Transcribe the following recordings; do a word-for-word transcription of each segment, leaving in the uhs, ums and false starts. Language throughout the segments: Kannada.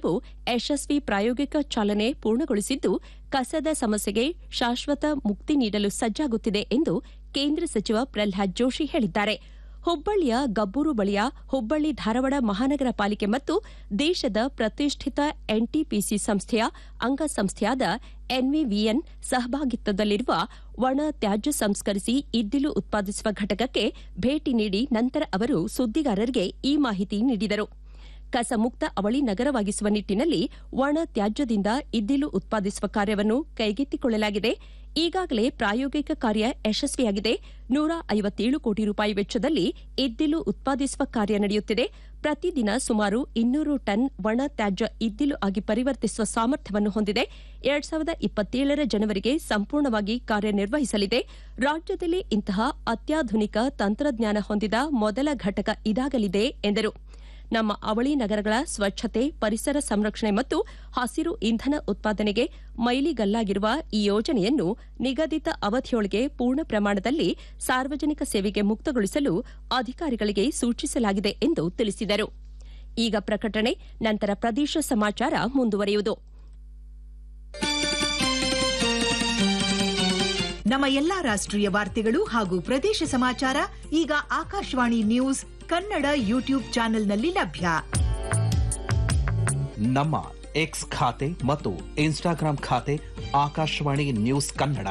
ಕಾರ್ಯವು ಯಶಸ್ವಿ ಪ್ರಾಯೋಗಿಕ ಚಾಲನೆ ಪೂರ್ಣಗೊಳಿಸಿದ್ದು ಕಸದ ಸಮಸ್ಯೆಗೆ ಶಾಶ್ವತ ಮುಕ್ತಿ ನೀಡಲು ಸಜ್ಜಾಗುತ್ತಿದೆ ಎಂದು ಕೇಂದ್ರ ಸಚಿವ ಪ್ರಲ್ಹಾದ್ ಜೋಶಿ ಹೇಳಿದ್ದಾರೆ. ಹುಬ್ಬಳ್ಳಿಯ ಗಬ್ಬೂರು ಬಳಿಯ ಹುಬ್ಬಳ್ಳಿ ಧಾರವಾಡ ಮಹಾನಗರ ಪಾಲಿಕೆ ಮತ್ತು ದೇಶದ ಪ್ರತಿಷ್ಠಿತ ಎನ್ಟಿಪಿಸಿ ಸಂಸ್ಥೆಯ ಅಂಗಸಂಸ್ಥೆಯಾದ ಎನ್ವಿವಿಎನ್ ಸಹಭಾಗಿತ್ವದಲ್ಲಿರುವ ಒಣ ತ್ಯಾಜ್ಯ ಸಂಸ್ಕರಿಸಿ ಇದ್ದಿಲು ಉತ್ಪಾದಿಸುವ ಘಟಕಕ್ಕೆ ಭೇಟಿ ನೀಡಿ ನಂತರ ಅವರು ಸುದ್ದಿಗಾರರಿಗೆ ಈ ಮಾಹಿತಿ ನೀಡಿದರು. ಕಸಮುಕ್ತ ಅವಳಿ ನಗರವಾಗಿಸುವ ನಿಟ್ಟಿನಲ್ಲಿ ಒಣ ತ್ಯಾಜ್ಯದಿಂದ ಇದ್ದಿಲು ಉತ್ಪಾದಿಸುವ ಕಾರ್ಯವನ್ನು ಕೈಗೆತ್ತಿಕೊಳ್ಳಲಾಗಿದೆ. ಈಗಾಗಲೇ ಪ್ರಾಯೋಗಿಕ ಕಾರ್ಯ ಯಶಸ್ವಿಯಾಗಿದೆ. ನೂರ ಐವತ್ತೇಳು ಕೋಟಿ ರೂಪಾಯಿ ವೆಚ್ಚದಲ್ಲಿ ಇದ್ದಿಲು ಉತ್ಪಾದಿಸುವ ಕಾರ್ಯ ನಡೆಯುತ್ತಿದೆ. ಪ್ರತಿದಿನ ಸುಮಾರು ಇನ್ನೂರು ಟನ್ ಒಣ ತ್ಯಾಜ್ಯ ಇದ್ದಿಲು ಆಗಿ ಪರಿವರ್ತಿಸುವ ಸಾಮರ್ಥ್ಯವನ್ನು ಹೊಂದಿದೆ. ಎರಡ್ ಸಾವಿರದ ಇಪ್ಪತ್ತೇಳರ ಜನವರಿಗೆ ಸಂಪೂರ್ಣವಾಗಿ ಕಾರ್ಯನಿರ್ವಹಿಸಲಿದೆ. ರಾಜ್ಯದಲ್ಲಿ ಇಂತಹ ಅತ್ಯಾಧುನಿಕ ತಂತ್ರಜ್ಞಾನ ಹೊಂದಿದ ಮೊದಲ ಘಟಕ ಇದಾಗಲಿದೆ ಎಂದರು. ನಮ್ಮ ಅವಳಿ ನಗರಗಳ ಸ್ವಚ್ಛತೆ, ಪರಿಸರ ಸಂರಕ್ಷಣೆ ಮತ್ತು ಹಸಿರು ಇಂಧನ ಉತ್ಪಾದನೆಗೆ ಮೈಲಿಗಲ್ಲಾಗಿರುವ ಈ ಯೋಜನೆಯನ್ನು ನಿಗದಿತ ಅವಧಿಯೊಳಗೆ ಪೂರ್ಣ ಪ್ರಮಾಣದಲ್ಲಿ ಸಾರ್ವಜನಿಕ ಸೇವೆಗೆ ಮುಕ್ತಗೊಳಿಸಲು ಅಧಿಕಾರಿಗಳಿಗೆ ಸೂಚಿಸಲಾಗಿದೆ ಎಂದು ತಿಳಿಸಿದರು. ಈಗ ಪ್ರಕಟಣೆ, ನಂತರ ಪ್ರದೇಶ ಸಮಾಚಾರ ಮುಂದುವರಿಯುವುದು. ನಮ್ಮ ಎಲ್ಲಾ ರಾಷ್ಟ್ರೀಯ ವಾರ್ತೆಗಳು ಹಾಗೂ ಪ್ರದೇಶ ಸಮಾಚಾರ ಈಗ ಆಕಾಶವಾಣಿ ನ್ಯೂಸ್ ಕನ್ನಡ ಯೂಟ್ಯೂಬ್ ಚಾನೆಲ್ನಲ್ಲಿ ಲಭ್ಯ. ನಮ್ಮ ಎಕ್ಸ್ ಖಾತೆ ಮತ್ತು ಇನ್ಸ್ಟಾಗ್ರಾಂ ಖಾತೆ ಆಕಾಶವಾಣಿ ನ್ಯೂಸ್ ಕನ್ನಡ.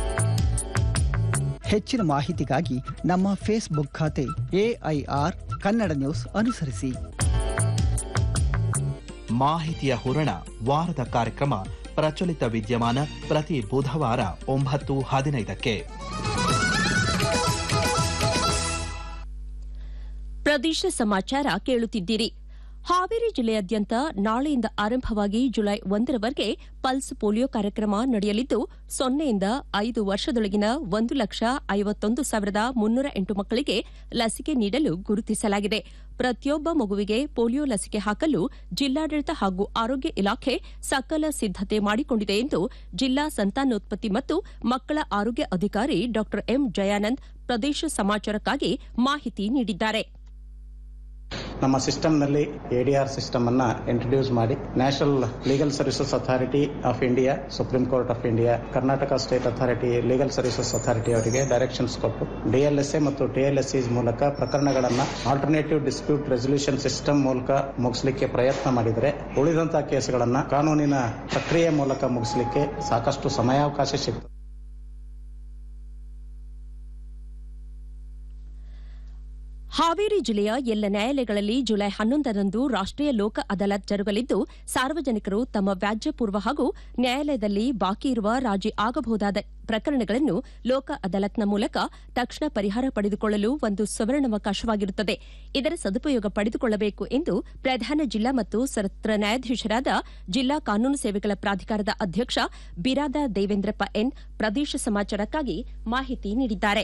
ಹೆಚ್ಚಿನ ಮಾಹಿತಿಗಾಗಿ ನಮ್ಮ ಫೇಸ್ಬುಕ್ ಖಾತೆ ಎಐಆರ್ ಕನ್ನಡ ನ್ಯೂಸ್ ಅನುಸರಿಸಿ. ಮಾಹಿತಿಯ ಹೂರಣ ವಾರದ ಕಾರ್ಯಕ್ರಮ ಪ್ರಚಲಿತ ವಿದ್ಯಮಾನ ಪ್ರತಿ ಬುಧವಾರ ಒಂಬತ್ತು ಹದಿನೈದಕ್ಕೆ. ಪ್ರದೇಶ ಸಮಾಚಾರ ಕೇಳುತ್ತಿದ್ದೀರಿ. ಹಾವೇರಿ ಜಿಲ್ಲೆಯಾದ್ಯಂತ ನಾಳೆಯಿಂದ ಆರಂಭವಾಗಿ ಜುಲೈ ಒಂದರವರೆಗೆ ಪಲ್ಸ್ ಪೋಲಿಯೋ ಕಾರ್ಯಕ್ರಮ ನಡೆಯಲಿದ್ದು, ಸೊನ್ನೆಯಿಂದ ಐದು ವರ್ಷದೊಳಗಿನ ಒಂದು ಲಕ್ಷ ಐವತ್ತೊಂದು ಸಾವಿರದ ಮುನ್ನೂರ ಎಂಟು ಮಕ್ಕಳಿಗೆ ಲಸಿಕೆ ನೀಡಲು ಗುರುತಿಸಲಾಗಿದೆ. ಪ್ರತಿಯೊಬ್ಬ ಮಗುವಿಗೆ ಪೋಲಿಯೋ ಲಸಿಕೆ ಹಾಕಲು ಜಿಲ್ಲಾಡಳಿತ ಹಾಗೂ ಆರೋಗ್ಯ ಇಲಾಖೆ ಸಕಲ ಸಿದ್ದತೆ ಮಾಡಿಕೊಂಡಿದೆ ಎಂದು ಜಿಲ್ಲಾ ಸಂತಾನೋತ್ಪತ್ತಿ ಮತ್ತು ಮಕ್ಕಳ ಆರೋಗ್ಯ ಅಧಿಕಾರಿ ಡಾ ಎಂ ಜಯಾನಂದ್ ಪ್ರದೇಶ ಸಮಾಚಾರಕ್ಕಾಗಿ ಮಾಹಿತಿ ನೀಡಿದ್ದಾರೆ. ನಮ್ಮ ಸಿಸ್ಟಮ್ನಲ್ಲಿ ಎಡಿಆರ್ ಸಿಸ್ಟಮ್ ಅನ್ನ ಇಂಟ್ರೊಡ್ಯೂಸ್ ಮಾಡಿ national legal services authority of India, supreme court of India, Karnataka state authority legal services authority ಅವರಿಗೆ ಡೈರೆಕ್ಷನ್ಸ್ ಕೊಟ್ಟು ಡಿಎಲ್ಎಸ್ಎ ಮತ್ತು ಟಿಎಲ್ಎಸ್ಇ ಮೂಲಕ ಪ್ರಕರಣಗಳನ್ನು ಆಲ್ಟರ್ನೇಟಿವ್ ಡಿಸ್ಪ್ಯೂಟ್ ರೆಸಲ್ಯೂಷನ್ ಸಿಸ್ಟಮ್ ಮೂಲಕ ಮುಗಿಸಲಿಕ್ಕೆ ಪ್ರಯತ್ನ ಮಾಡಿದರೆ, ಉಳಿದಂತಹ ಕೇಸ್ಗಳನ್ನು ಕಾನೂನಿನ ಪ್ರಕ್ರಿಯೆ ಮೂಲಕ ಮುಗಿಸಲಿಕ್ಕೆ ಸಾಕಷ್ಟು ಸಮಯಾವಕಾಶ ಸಿಗ್ತದೆ. ಹಾವೇರಿ ಜಿಲ್ಲೆಯ ಎಲ್ಲ ನ್ಯಾಯಾಲಯಗಳಲ್ಲಿ ಜುಲೈ ಹನ್ನೊಂದರಂದು ರಾಷ್ಟೀಯ ಲೋಕ ಅದಾಲತ್ ಜರುಗಲಿದ್ದು, ಸಾರ್ವಜನಿಕರು ತಮ್ಮ ವ್ಯಾಜ್ಯಪೂರ್ವ ಹಾಗೂ ನ್ಯಾಯಾಲಯದಲ್ಲಿ ಬಾಕಿ ಇರುವ ರಾಜಿ ಆಗಬಹುದಾದ ಪ್ರಕರಣಗಳನ್ನು ಲೋಕ ಅದಾಲತ್ನ ಮೂಲಕ ತಕ್ಷಣ ಪರಿಹಾರ ಪಡೆದುಕೊಳ್ಳಲು ಒಂದು ಸುವರ್ಣಾವಕಾಶವಾಗಿರುತ್ತದೆ. ಇದರ ಸದುಪಯೋಗ ಪಡೆದುಕೊಳ್ಳಬೇಕು ಎಂದು ಪ್ರಧಾನ ಜಿಲ್ಲಾ ಮತ್ತು ಸತ್ರ ನ್ಯಾಯಾಧೀಶರಾದ ಜಿಲ್ಲಾ ಕಾನೂನು ಸೇವೆಗಳ ಪ್ರಾಧಿಕಾರದ ಅಧ್ಯಕ್ಷ ಬಿರಾದಾರ್ ದೇವೇಂದ್ರಪ್ಪ ಎನ್ ಪ್ರದೇಶ ಸಮಾಚಾರಕ್ಕಾಗಿ ಮಾಹಿತಿ ನೀಡಿದ್ದಾರೆ.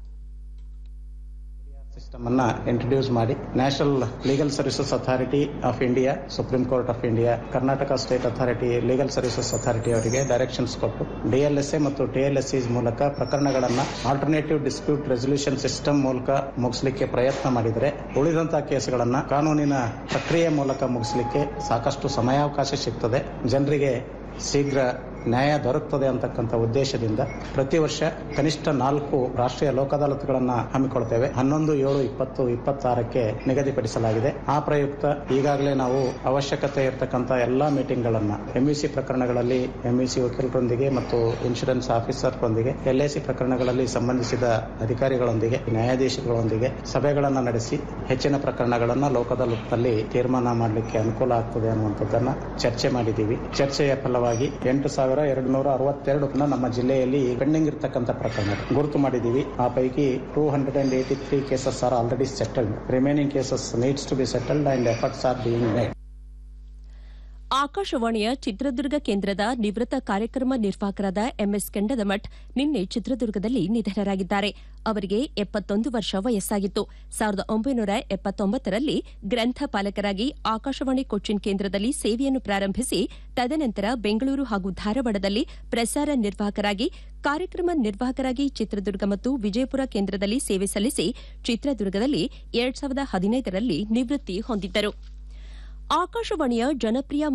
ಸಿಸ್ಟಮ್ ಅನ್ನ ಇಂಟ್ರೊಡ್ಯೂಸ್ ಮಾಡಿ national legal services authority of India, supreme court of India, Karnataka state authority legal services authority ಅವರಿಗೆ ಡೈರೆಕ್ಷನ್ಸ್ ಕೊಟ್ಟು ಡಿಎಲ್ಎಸ್ಎ ಮತ್ತು ಟಿಎಲ್ಎಸ್ಇ ಮೂಲಕ ಪ್ರಕರಣಗಳನ್ನು ಆಲ್ಟರ್ನೇಟಿವ್ ಡಿಸ್ಪ್ಯೂಟ್ ರೆಸಲ್ಯೂಷನ್ ಸಿಸ್ಟಮ್ ಮೂಲಕ ಮುಗಿಸಲಿಕ್ಕೆ ಪ್ರಯತ್ನ ಮಾಡಿದರೆ, ಉಳಿದಂತಹ ಕೇಸ್ಗಳನ್ನು ಕಾನೂನಿನ ಪ್ರಕ್ರಿಯೆ ಮೂಲಕ ಮುಗಿಸಲಿಕ್ಕೆ ಸಾಕಷ್ಟು ಸಮಯಾವಕಾಶ ಸಿಗ್ತದೆ. ಜನರಿಗೆ ಶೀಘ್ರ ನ್ಯಾಯ ದೊರಕುತ್ತದೆ ಅಂತಕ್ಕಂಥ ಉದ್ದೇಶದಿಂದ ಪ್ರತಿ ವರ್ಷ ಕನಿಷ್ಠ ನಾಲ್ಕು ರಾಷ್ಟ್ರೀಯ ಲೋಕ ಅದಾಲತ್ಗಳನ್ನು ಹಮ್ಮಿಕೊಳ್ತೇವೆ. ಹನ್ನೊಂದು ಏಳು ಇಪ್ಪತ್ತು ಇಪ್ಪತ್ತಾರಕ್ಕೆ ನಿಗದಿಪಡಿಸಲಾಗಿದೆ. ಆ ಪ್ರಯುಕ್ತ ಈಗಾಗಲೇ ನಾವು ಅವಶ್ಯಕತೆ ಇರತಕ್ಕಂಥ ಎಲ್ಲಾ ಮೀಟಿಂಗ್ಗಳನ್ನ ಎಂಇಸಿ ಪ್ರಕರಣಗಳಲ್ಲಿ ಎಂಇಸಿ ವಕೀಲರೊಂದಿಗೆ ಮತ್ತು ಇನ್ಶೂರೆನ್ಸ್ ಆಫೀಸರ್ರೊಂದಿಗೆ, ಎಲ್ಐಸಿ ಪ್ರಕರಣಗಳಲ್ಲಿ ಸಂಬಂಧಿಸಿದ ಅಧಿಕಾರಿಗಳೊಂದಿಗೆ, ನ್ಯಾಯಾಧೀಶಗಳೊಂದಿಗೆ ಸಭೆಗಳನ್ನು ನಡೆಸಿ ಹೆಚ್ಚಿನ ಪ್ರಕರಣಗಳನ್ನು ಲೋಕ ಅದಾಲತ್ನಲ್ಲಿ ತೀರ್ಮಾನ ಮಾಡಲಿಕ್ಕೆ ಅನುಕೂಲ ಆಗ್ತದೆ ಅನ್ನುವಂಥದ್ದನ್ನ ಚರ್ಚೆ ಮಾಡಿದ್ದೀವಿ. ಚರ್ಚೆಯ ಫಲವಾಗಿ ಎಂಟು ಸಾವಿರ ಎರಡು ನೂರ ಅರವತ್ತೆರಡು ನಮ್ಮ ಜಿಲ್ಲೆಯಲ್ಲಿ ಪೆಂಡಿಂಗ್ ಇರತಕ್ಕಂಥ ಪ್ರಕರಣ ಗುರುತು ಮಾಡಿದ್ದೀವಿ. ಆ ಪೈಕಿ two hundred and eighty three cases are already settled. Remaining cases needs to B settled and efforts are being made. ಆಕಾಶವಾಣಿಯ ಚಿತ್ರದುರ್ಗ ಕೇಂದ್ರದ ನಿವೃತ್ತ ಕಾರ್ಯಕ್ರಮ ನಿರ್ವಾಹಕರಾದ ಎಂಎಸ್ ಕೆಂಡದಮಠ್ ನಿನ್ನೆ ಚಿತ್ರದುರ್ಗದಲ್ಲಿ ನಿಧನರಾಗಿದ್ದಾರೆ. ಅವರಿಗೆ ಎಪ್ಪತ್ತೊಂದು ವರ್ಷ ವಯಸ್ಸಾಗಿತ್ತು. ಸಾವಿರದ ಒಂಬೈನೂರ ಎಪ್ಪತ್ತೊಂಬತ್ತರಲ್ಲಿ ಗ್ರಂಥಪಾಲಕರಾಗಿ ಆಕಾಶವಾಣಿ ಕೊಚ್ಚಿನ್ ಕೇಂದ್ರದಲ್ಲಿ ಸೇವೆಯನ್ನು ಪ್ರಾರಂಭಿಸಿ, ತದನಂತರ ಬೆಂಗಳೂರು ಹಾಗೂ ಧಾರವಾಡದಲ್ಲಿ ಪ್ರಸಾರ ನಿರ್ವಾಹಕರಾಗಿ, ಕಾರ್ಯಕ್ರಮ ನಿರ್ವಾಹಕರಾಗಿ ಚಿತ್ರದುರ್ಗ ಮತ್ತು ವಿಜಯಪುರ ಕೇಂದ್ರದಲ್ಲಿ ಸೇವೆ ಸಲ್ಲಿಸಿ ಚಿತ್ರದುರ್ಗದಲ್ಲಿ ಎರಡ್ ಸಾವಿರದ ಹದಿನೈದರಲ್ಲಿ ನಿವೃತ್ತಿ ಹೊಂದಿದ್ದರು. ಆಕಾಶವಾಣಿಯ ಜನಪ್ರಿಯ